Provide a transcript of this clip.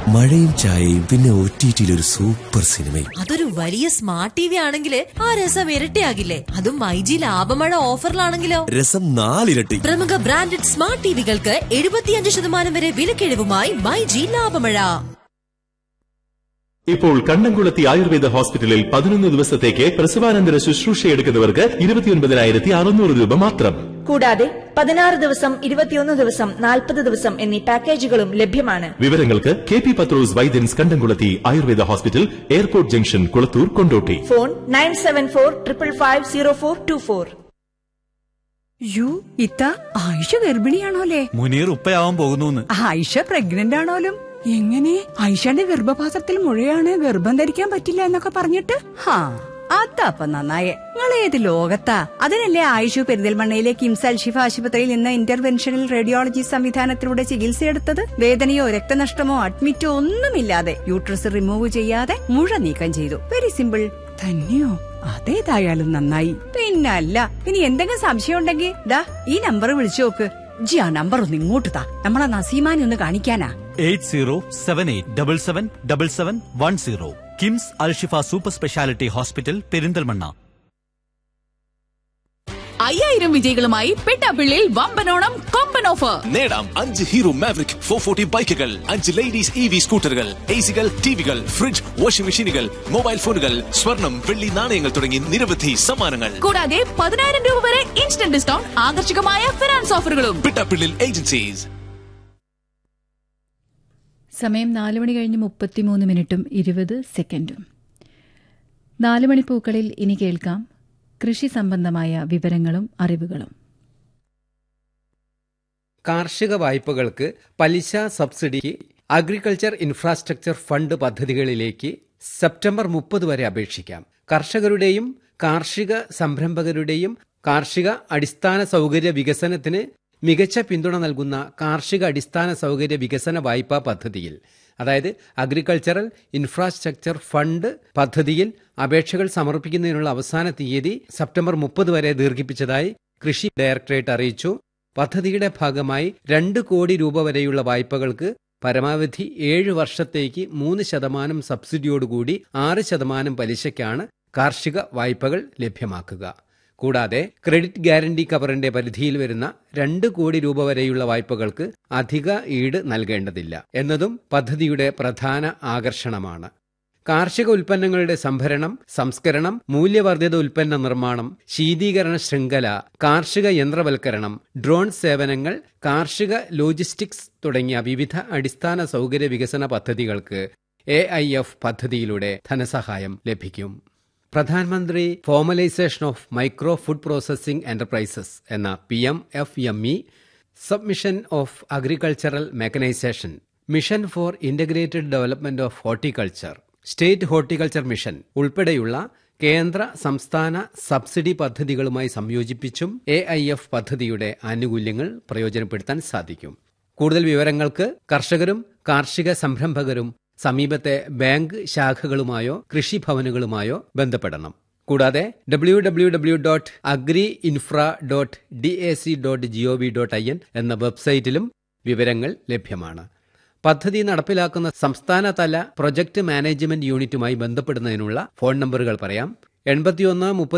മഴയും ചായയും പിന്നെ OTT ഒരു സൂപ്പർ സിനിമയും. അതൊരു വലിയ സ്മാർട്ട് TV ആണെങ്കിൽ ആ രസം ഇരട്ടിയാകില്ലേ? അതും മൈജി ലാഭമഴ ഓഫറിലാണെങ്കിലോ രസം 4 ഇരട്ടി. പ്രമുഖ ബ്രാൻഡഡ് സ്മാർട്ട് ടിവികൾക്ക് 75% വരെ വിലക്കിഴിവുമായി മൈജി ലാഭമഴ. ഇപ്പോൾ കണ്ണംകുളത്തി ആയുർവേദ ഹോസ്പിറ്റലിൽ 11 ദിവസത്തേക്ക് പ്രസവാനന്തര ശുശ്രൂഷയെടുക്കുന്നവർക്ക് 29,600 രൂപ മാത്രം. കൂടാതെ 16 ദിവസം, 21 ദിവസം, 40 ദിവസം എന്നീ പാക്കേജുകളും ലഭ്യമാണ്. വിവരങ്ങൾക്ക് KP പത്രോസ് വൈദ്യൻസ് കണ്ടംകുളത്തി Ayurveda hospital, airport junction, Kulathur, Kondotty. Phone 9745550424. ഇത്ത ആയിഷ ഗർഭിണിയാണോലേ? മുനീർ ഉപ്പയാവാൻ പോകുന്നു. ആയിഷ പ്രഗ്നന്റ് ആണോലും? എങ്ങനെ? ആയിഷയുടെ ഗർഭപാത്രത്തിൽ മുഴയാണ്, ഗർഭം ധരിക്കാൻ പറ്റില്ല എന്നൊക്കെ പറഞ്ഞിട്ട്? അതപ്പ നന്നായേ. നിങ്ങൾ ഏത് ലോകത്താ? അതിനല്ലേ ആയിഷു പെരിന്തൽമണ്ണയിലെ കിംസ് അൽഷിഫ ആശുപത്രിയിൽ നിന്ന് ഇന്റർവെൻഷണൽ റേഡിയോളജി സംവിധാനത്തിലൂടെ ചികിത്സയെടുത്തത്. വേദനയോ രക്തനഷ്ടമോ അഡ്മിറ്റോ ഒന്നുമില്ലാതെ യൂട്രസ് റിമൂവ് ചെയ്യാതെ മുഴ നീക്കം ചെയ്തു. Very simple. തന്നെയോ? അതേതായാലും നന്നായി. പിന്നല്ല, ഇനി എന്തെങ്കിലും സംശയം ഉണ്ടെങ്കിൽ ദാ ഈ നമ്പർ വിളിച്ചു നോക്ക്. ജി ആ നമ്പർ ഒന്ന് ഇങ്ങോട്ട് താ, നമ്മളെ നസീമാനെ ഒന്ന് കാണിക്കാനാ. 8078777710. KIMS Alshifa super speciality hospital, Perinthalmanna. 5000 വിജയികളുമായി പെട്ടാപ്പിള്ളിയിൽ വമ്പനോണം കൊമ്പൻ ഓഫർ. നേടാം 5 ഹീറോ മാവറിക് 440 ബൈക്കുകൾ, 5 ലേഡീസ് EV സ്കൂട്ടറുകൾ, AC-കൾ, TV-കൾ, ഫ്രിഡ്ജ്, വാഷിംഗ് മെഷീനുകൾ, മൊബൈൽ ഫോണുകൾ, സ്വർണം, വെള്ളി നാണയങ്ങൾ തുടങ്ങി നിരവധി സമ്മാനങ്ങൾ. കൂടാതെ 10,000 രൂപ വരെ ഇൻസ്റ്റന്റ് ഡിസ്കൗണ്ട്, ആകർഷകമായ ഫിനാൻസ് ഓഫറുകളും. പെട്ടാപ്പിള്ളിൽ ഏജൻസീസ്. സമയം 4 മണി കഴിഞ്ഞ് 33:20. 4 മണി പൂക്കളിൽ ഇനി കേൾക്കാം കൃഷി സംബന്ധമായ വിവരങ്ങളും അറിവുകളും. കാർഷിക വായ്പകൾക്ക് പലിശ സബ്സിഡിക്ക് അഗ്രികൾച്ചർ ഇൻഫ്രാസ്ട്രക്ചർ ഫണ്ട് പദ്ധതികളിലേക്ക് സെപ്റ്റംബർ 30 വരെ അപേക്ഷിക്കാം. കർഷകരുടെയും കാർഷിക സംരംഭകരുടെയും കാർഷിക അടിസ്ഥാന സൗകര്യ വികസനത്തിന് മികച്ച പിന്തുണ നൽകുന്ന കാർഷിക അടിസ്ഥാന സൗകര്യ വികസന വായ്പാ പദ്ധതിയിൽ, അതായത് അഗ്രികൾച്ചറൽ ഇൻഫ്രാസ്ട്രക്ചർ ഫണ്ട് പദ്ധതിയിൽ അപേക്ഷകൾ സമർപ്പിക്കുന്നതിനുള്ള അവസാന തീയതി സെപ്റ്റംബർ 30 വരെ ദീർഘിപ്പിച്ചതായി കൃഷി ഡയറക്ടറേറ്റ് അറിയിച്ചു. പദ്ധതിയുടെ ഭാഗമായി 2 കോടി രൂപ വരെയുള്ള വായ്പകൾക്ക് പരമാവധി 7 വർഷത്തേക്ക് 3% സബ്സിഡിയോടുകൂടി 6% പലിശയ്ക്കാണ് കാർഷിക വായ്പകൾ ലഭ്യമാക്കുക. കൂടാതെ ക്രെഡിറ്റ് ഗ്യാരണ്ടി കവറിന്റെ പരിധിയിൽ വരുന്ന 2 കോടി രൂപ വരെയുള്ള വായ്പകൾക്ക് അധിക ഈട് നൽകേണ്ടതില്ല എന്നതും പദ്ധതിയുടെ പ്രധാന ആകർഷണമാണ്. കാർഷിക ഉൽപ്പന്നങ്ങളുടെ സംഭരണം, സംസ്കരണം, മൂല്യവർദ്ധിത ഉൽപ്പന്ന നിർമ്മാണം, ശീതീകരണ ശൃംഖല, കാർഷിക യന്ത്രവൽക്കരണം, ഡ്രോൺ സേവനങ്ങൾ, കാർഷിക ലോജിസ്റ്റിക്സ് തുടങ്ങിയ വിവിധ അടിസ്ഥാന സൗകര്യ വികസന പദ്ധതികൾക്ക് AIF പദ്ധതിയിലൂടെ ധനസഹായം ലഭിക്കും. പ്രധാനമന്ത്രി formalisation of micro food processing enterprises എന്ന PMFME, submission of agricultural mechanisation, mission four integrated development of horticulture, state horticulture mission ഉൾപ്പെടെയുള്ള കേന്ദ്ര സംസ്ഥാന സബ്സിഡി പദ്ധതികളുമായി സംയോജിപ്പിച്ചും AIF പദ്ധതിയുടെ ആനുകൂല്യങ്ങൾ പ്രയോജനപ്പെടുത്താൻ സാധിക്കും. കൂടുതൽ വിവരങ്ങൾക്ക് കർഷകരും കാർഷിക സംരംഭകരും സമീപത്തെ ബാങ്ക് ശാഖകളുമായോ കൃഷിഭവനുകളുമായോ ബന്ധപ്പെടണം. കൂടാതെ www.agriinfra.dac.gov.in എന്ന വെബ്സൈറ്റിലും വിവരങ്ങൾ ലഭ്യമാണ്. പദ്ധതി നടപ്പിലാക്കുന്ന സംസ്ഥാനതല പ്രൊജക്ട് മാനേജ്മെന്റ് യൂണിറ്റുമായി ബന്ധപ്പെടുന്നതിനുള്ള ഫോൺ നമ്പറുകൾ പറയാം. 81